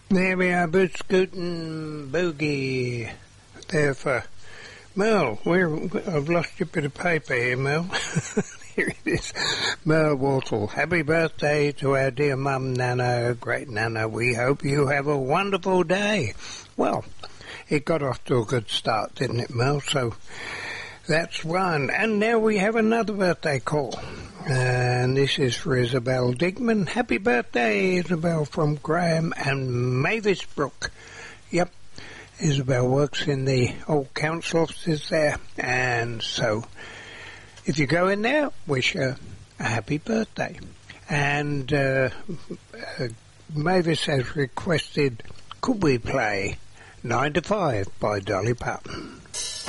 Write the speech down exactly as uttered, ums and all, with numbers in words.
There we are, Boots Scootin' Boogie. There for Merle. Where I've lost your bit of paper here, Merle. Here it is. Merle Wortle. Happy birthday to our dear mum, Nana, great Nana. We hope you have a wonderful day. Well, it got off to a good start, didn't it, Merle? So that's one. And now we have another birthday call. And this is for Isabel Digman. Happy birthday, Isabel, from Graham and Mavis Brook. Yep, Isabel works in the old council offices there. And so, if you go in there, wish her a happy birthday. And uh, uh, Mavis has requested, could we play nine to five by Dolly Parton?